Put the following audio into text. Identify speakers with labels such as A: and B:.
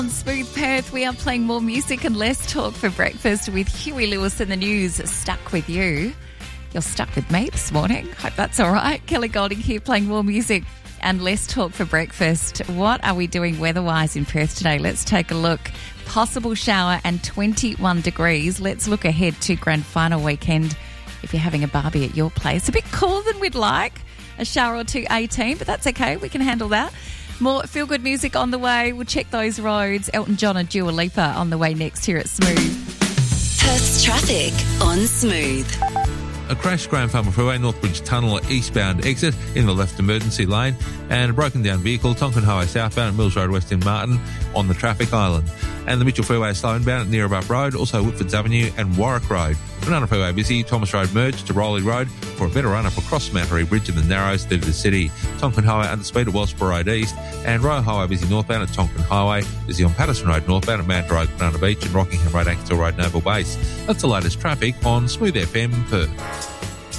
A: On Smooth Perth, we are playing more music and less talk for breakfast with Huey Lewis in the News. Stuck with you. You're stuck with me this morning. Hope that's all right. Kelly Golding here playing more music and less talk for breakfast. What are we doing weather-wise in Perth today? Let's take a look. Possible shower and 21 degrees. Let's look ahead to grand final weekend if you're having a barbie at your place. A bit cooler than we'd like. A shower or two, 18, but that's okay. We can handle that. More feel-good music on the way. We'll check those roads. Elton John and Dua Lipa on the way next here at Smooth.
B: Perth's traffic on Smooth.
C: A crash, Graham Farmer Freeway, Northbridge Tunnel eastbound exit in the left emergency lane, and a broken down vehicle, Tonkin Highway southbound at Mills Road West in Martin on the traffic island. And the Mitchell Freeway slowing bound at Neerabup Road, also Whitfords Avenue and Warwick Road. Banana Freeway busy, Thomas Road merged to Rowley Road for a better run up across Mattery Bridge in the Narrows through the city. Tonkin Highway under speed at Wellsborough Road East, and Royal Highway busy northbound at Tonkin Highway, busy on Patterson Road northbound at Mount Road, Banana Beach and Rockingham Road, Ankersville Road, Noble Base. That's the latest traffic on Smooth FM Perth.